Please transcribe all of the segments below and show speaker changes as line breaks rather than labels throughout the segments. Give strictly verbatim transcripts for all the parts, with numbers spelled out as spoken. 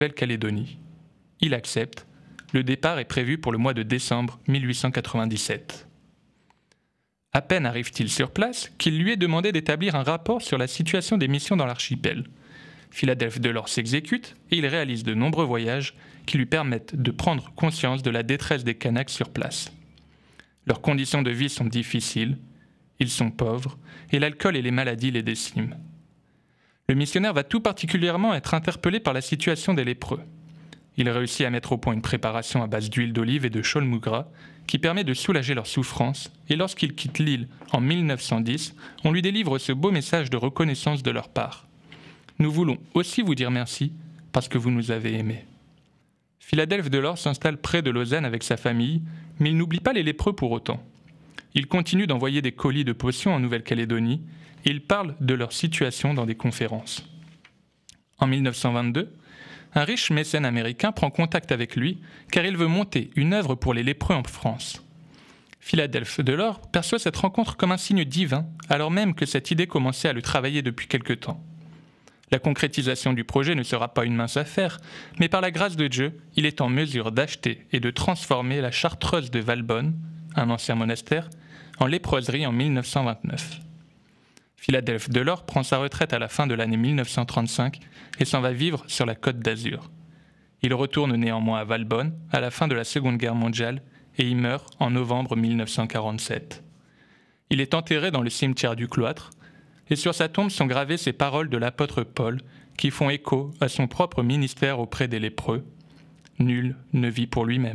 Nouvelle-Calédonie. Il accepte. Le départ est prévu pour le mois de décembre mille huit cent quatre-vingt-dix-sept. À peine arrive-t-il sur place qu'il lui est demandé d'établir un rapport sur la situation des missions dans l'archipel. Philadelphe Delors s'exécute et il réalise de nombreux voyages qui lui permettent de prendre conscience de la détresse des Kanaks sur place. Leurs conditions de vie sont difficiles, ils sont pauvres et l'alcool et les maladies les déciment. Le missionnaire va tout particulièrement être interpellé par la situation des lépreux. Il réussit à mettre au point une préparation à base d'huile d'olive et de chaulmou gras qui permet de soulager leurs souffrances, et lorsqu'il quitte l'île en mille neuf cent dix, on lui délivre ce beau message de reconnaissance de leur part. Nous voulons aussi vous dire merci parce que vous nous avez aimés. Philadelphe Delors s'installe près de Lausanne avec sa famille, mais il n'oublie pas les lépreux pour autant. Il continue d'envoyer des colis de potions en Nouvelle-Calédonie et il parle de leur situation dans des conférences. En mille neuf cent vingt-deux, un riche mécène américain prend contact avec lui car il veut monter une œuvre pour les lépreux en France. Philadelphe Delors perçoit cette rencontre comme un signe divin alors même que cette idée commençait à le travailler depuis quelque temps. La concrétisation du projet ne sera pas une mince affaire, mais par la grâce de Dieu, il est en mesure d'acheter et de transformer la chartreuse de Valbonne, un ancien monastère, en léproserie en mille neuf cent vingt-neuf. Philadelphe Delors prend sa retraite à la fin de l'année mille neuf cent trente-cinq et s'en va vivre sur la Côte d'Azur. Il retourne néanmoins à Valbonne à la fin de la Seconde Guerre mondiale et y meurt en novembre mille neuf cent quarante-sept. Il est enterré dans le cimetière du cloître et sur sa tombe sont gravées ces paroles de l'apôtre Paul qui font écho à son propre ministère auprès des lépreux. Nul ne vit pour lui-même.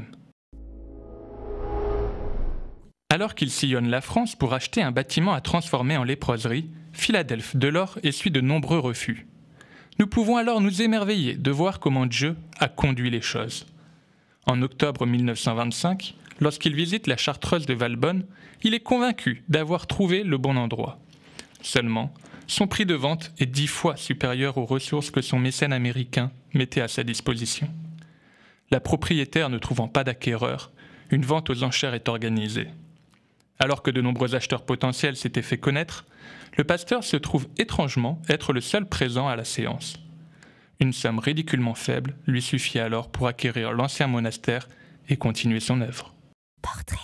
Alors qu'il sillonne la France pour acheter un bâtiment à transformer en léproserie, Philadelphe Delors essuie de nombreux refus. Nous pouvons alors nous émerveiller de voir comment Dieu a conduit les choses. En octobre mille neuf cent vingt-cinq, lorsqu'il visite la chartreuse de Valbonne, il est convaincu d'avoir trouvé le bon endroit. Seulement, son prix de vente est dix fois supérieur aux ressources que son mécène américain mettait à sa disposition. La propriétaire ne trouvant pas d'acquéreur, une vente aux enchères est organisée. Alors que de nombreux acheteurs potentiels s'étaient fait connaître, le pasteur se trouve étrangement être le seul présent à la séance. Une somme ridiculement faible lui suffit alors pour acquérir l'ancien monastère et continuer son œuvre.
Portrait.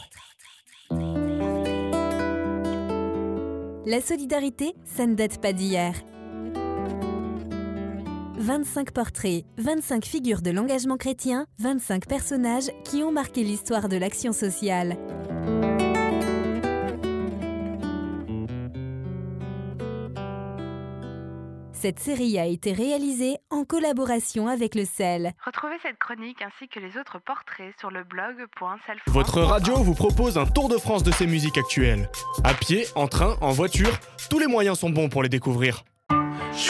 La solidarité, ça ne date pas d'hier. vingt-cinq portraits, vingt-cinq figures de l'engagement chrétien, vingt-cinq personnages qui ont marqué l'histoire de l'action sociale. Cette série a été réalisée en collaboration avec le C E L.
Retrouvez cette chronique ainsi que les autres portraits sur le blog point self.
Votre radio vous propose un tour de France de ses musiques actuelles. À pied, en train, en voiture, tous les moyens sont bons pour les découvrir.